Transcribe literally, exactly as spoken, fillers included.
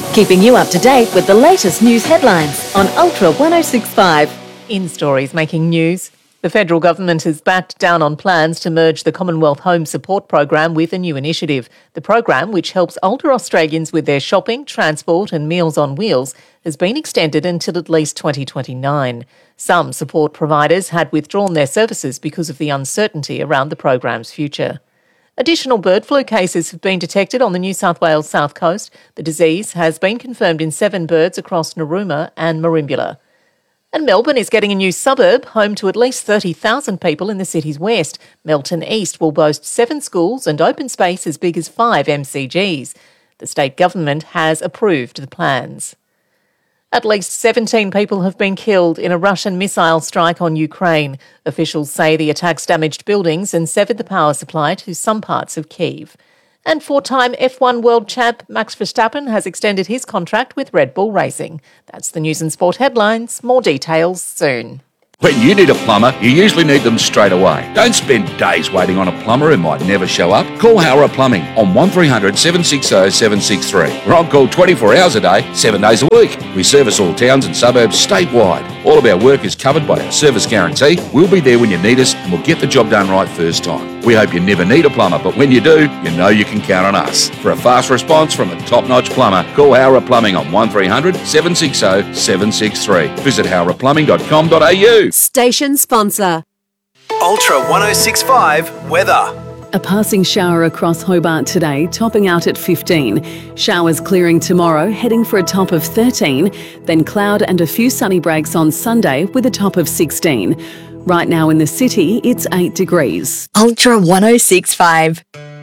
keeping you up to date with the latest news headlines on Ultra one oh six point five. In stories making news, the federal government has backed down on plans to merge the Commonwealth Home Support Program with a new initiative. The program, which helps older Australians with their shopping, transport and Meals on Wheels, has been extended until at least twenty twenty-nine. Some support providers had withdrawn their services because of the uncertainty around the program's future. Additional bird flu cases have been detected on the New South Wales south coast. The disease has been confirmed in seven birds across Narooma and Merimbula. And Melbourne is getting a new suburb, home to at least thirty thousand people in the city's west. Melton East will boast seven schools and open space as big as five M C Gs. The state government has approved the plans. At least seventeen people have been killed in a Russian missile strike on Ukraine. Officials say the attacks damaged buildings and severed the power supply to some parts of Kyiv. And four-time F one world champ Max Verstappen has extended his contract with Red Bull Racing. That's the news and sport headlines. More details soon. When you need a plumber, you usually need them straight away. Don't spend days waiting on a plumber who might never show up. Call Howrah Plumbing on one three hundred seven six zero seven six three. We're on call twenty-four hours a day, seven days a week. We service all towns and suburbs statewide. All of our work is covered by our service guarantee. We'll be there when you need us and we'll get the job done right first time. We hope you never need a plumber, but when you do, you know you can count on us. For a fast response from a top-notch plumber, call Howrah Plumbing on one three hundred seven six zero seven six three. Visit howrah plumbing dot com dot a u. Station sponsor. Ultra one oh six point five weather. A passing shower across Hobart today, topping out at fifteen. Showers clearing tomorrow, heading for a top of thirteen. Then cloud and a few sunny breaks on Sunday with a top of sixteen. Right now in the city, it's eight degrees. Ultra one oh six point five.